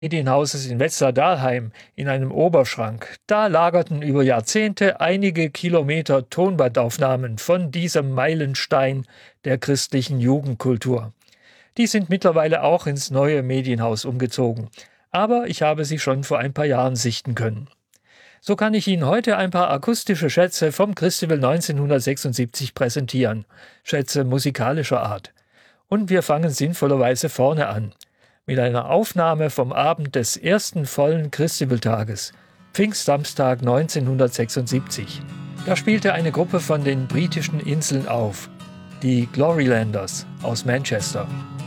Medienhauses in Wetzlar-Dahlheim in einem Oberschrank. Da lagerten über Jahrzehnte einige Kilometer Tonbandaufnahmen von diesem Meilenstein der christlichen Jugendkultur. Die sind mittlerweile auch ins neue Medienhaus umgezogen. Aber ich habe sie schon vor ein paar Jahren sichten können. So kann ich Ihnen heute ein paar akustische Schätze vom Christival 1976 präsentieren. Schätze musikalischer Art. Und wir fangen sinnvollerweise vorne an. Mit einer Aufnahme vom Abend des ersten vollen Christivaltages, Pfingstsamstag 1976. Da spielte eine Gruppe von den britischen Inseln auf, die Glorylanders aus Manchester.